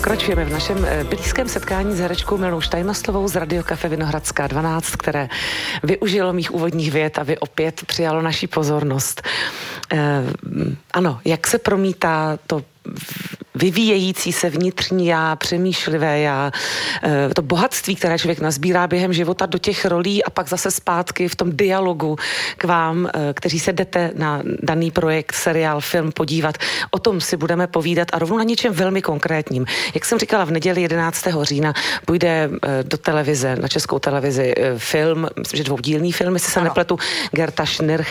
Pokračujeme v našem blízkém setkání s herečkou Milenou Steinmaslovou z Radio Cafe Vinohradská 12, které využilo mých úvodních vět, aby opět přijalo naší pozornost. Ano, jak se promítá to vyvíjející se vnitřní já, přemýšlivé já, to bohatství, které člověk nazbírá během života do těch rolí a pak zase zpátky v tom dialogu k vám, kteří se jdete na daný projekt, seriál, film podívat. O tom si budeme povídat a rovnou na něčem velmi konkrétním. Jak jsem říkala, v neděli 11. října půjde do televize, na Českou televizi film, myslím, že dvoudílný film, jestli se nepletu, Gerta Schnirch.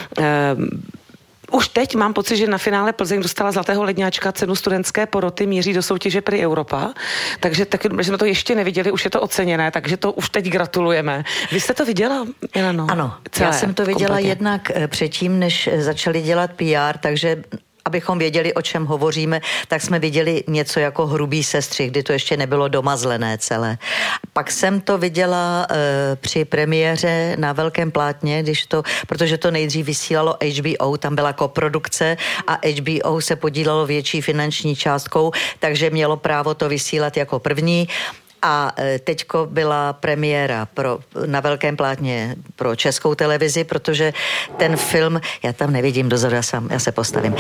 Už teď mám pocit, že na finále Plzeň dostala Zlatého ledňáčka, cenu studentské poroty, míří do soutěže Prix Europa, takže taky, že jsme to ještě neviděli, už je to oceněné, takže to už teď gratulujeme. Vy jste to viděla, Mileno? Ano, já jsem to viděla kompletně. Jednak předtím, než začali dělat PR, takže abychom věděli, o čem hovoříme, tak jsme viděli něco jako Hrubý sestřih, kdy to ještě nebylo domazlené celé. Pak jsem to viděla při premiéře na velkém plátně, protože to nejdřív vysílalo HBO, tam byla koprodukce a HBO se podílelo větší finanční částkou, takže mělo právo to vysílat jako první. A teďko byla premiéra na velkém plátně pro Českou televizi, protože ten film, já tam nevidím dozadu, já se postavím,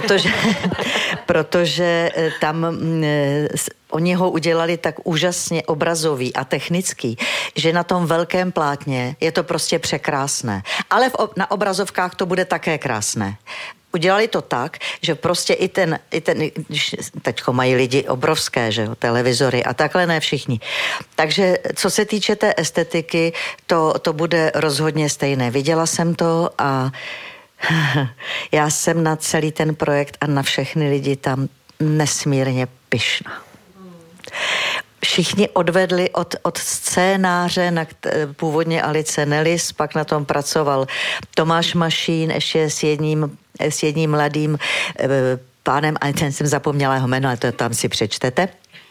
protože tam oni ho udělali tak úžasně obrazový a technický, že na tom velkém plátně je to prostě překrásné. Ale na obrazovkách to bude také krásné. Udělali to tak, že prostě i ten teďko mají lidi obrovské, že jo, televizory a takhle ne všichni. Takže co se týče té estetiky, to bude rozhodně stejné. Viděla jsem to a já jsem na celý ten projekt a na všechny lidi tam nesmírně pyšná. Všichni odvedli od scénáře, původně Alice Nellis, pak na tom pracoval Tomáš Mašín, ještě s jedním mladým pánem, a ten jsem zapomněla jeho jméno, ale to tam si přečtete.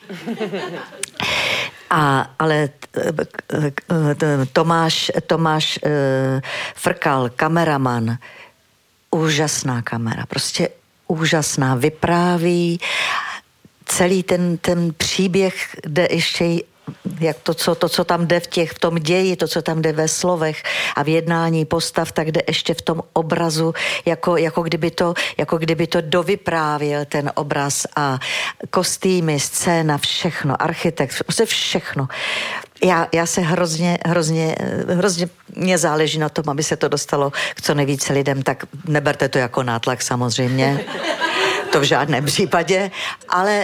Ale Tomáš Frkal, kameraman, úžasná kamera, prostě úžasná, vypráví. Celý ten příběh jde ještě, jak to, co tam jde v tom ději, to, co tam jde ve slovech a v jednání postav, tak jde ještě v tom obrazu, jako kdyby to dovyprávěl ten obraz a kostýmy, scéna, všechno, architekt, všechno. Já se hrozně mě záleží na tom, aby se to dostalo k co nejvíce lidem, tak neberte to jako nátlak samozřejmě. To v žádném případě, ale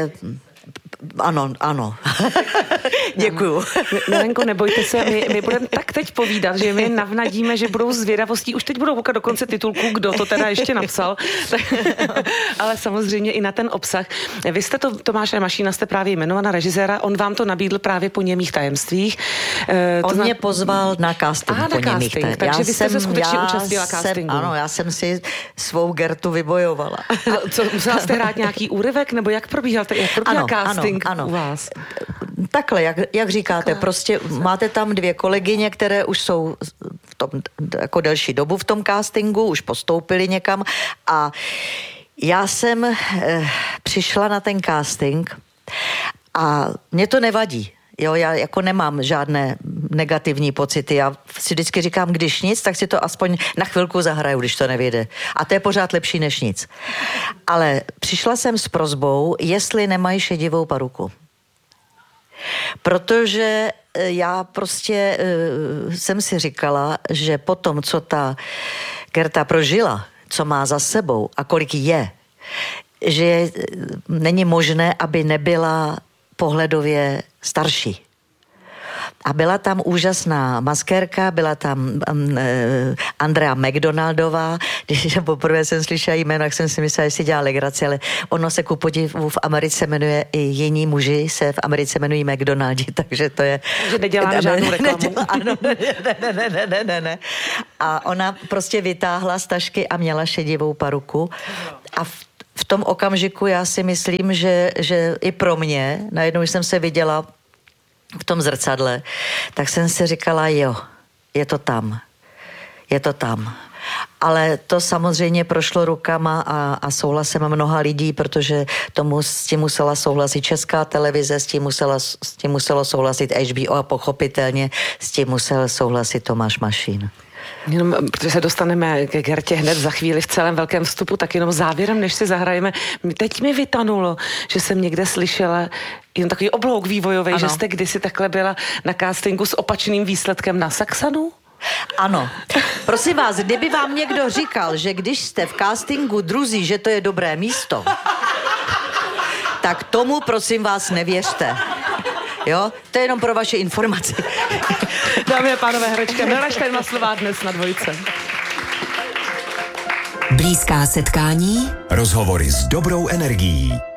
ano. Děkuju. Milenko, nebojte se, my budeme tak teď povídat, že my navnadíme, že budou zvědavostí, už teď budou koukat do konce titulku, kdo to teda ještě napsal, ale samozřejmě i na ten obsah. Vy jste Tomáše Mašína, jste právě jmenovaná režiséra, on vám to nabídl právě po Němých tajemstvích. On mě pozval na casting po Němých tajemstvích. Takže vy jste se skutečně účastnila castingu. Ano, já jsem si svou Gertu vybojovala. A co, musela jste hrát nějaký úryvek, nebo jak probíhal casting u vás? Takhle, jak říkáte, prostě máte tam dvě kolegyně, které už jsou jako delší dobu v tom castingu, už postoupili někam a já jsem přišla na ten casting a mě to nevadí. Jo, já jako nemám žádné negativní pocity. Já si vždycky říkám, když nic, tak si to aspoň na chvilku zahraju, když to nevyjde. A to je pořád lepší než nic. Ale přišla jsem s prosbou, jestli nemají šedivou paruku. Protože já prostě jsem si říkala, že po tom, co ta Gerta prožila, co má za sebou a kolik je, že není možné, aby nebyla pohledově starší. A byla tam úžasná maskérka, byla tam Andrea McDonaldová, když poprvé jsem slyšela jméno, jak jsem si myslela, že si dělá legraci, ale ono se ku podivu v Americe jmenuje, i jiní muži se v Americe jmenují McDonaldi, takže to je... Takže neděláme žádnou reklamu. Ano, ne. A ona prostě vytáhla z tašky a měla šedivou paruku a v tom okamžiku já si myslím, že i pro mě, najednou jsem se viděla v tom zrcadle, tak jsem si říkala, jo, je to tam. Ale to samozřejmě prošlo rukama a souhlasem mnoha lidí, protože s tím musela souhlasit Česká televize, s tím muselo souhlasit HBO a pochopitelně s tím musel souhlasit Tomáš Mašín. Jenom, protože se dostaneme ke Gertě hned za chvíli v celém velkém vstupu, tak jenom závěrem, než si zahrajeme. Teď mi vytanulo, že jsem někde slyšela jen takový oblouk vývojový, že jste kdysi takhle byla na castingu s opačným výsledkem na Saxanu? Ano. Prosím vás, kdyby vám někdo říkal, že když jste v castingu druzí, že to je dobré místo, tak tomu, prosím vás, nevěřte. Jo? To je jenom pro vaše informaci. Dámy a pánové, herečka Milena Steinmaslová dnes na Dvojce. Blízká setkání. Rozhovory s dobrou energií.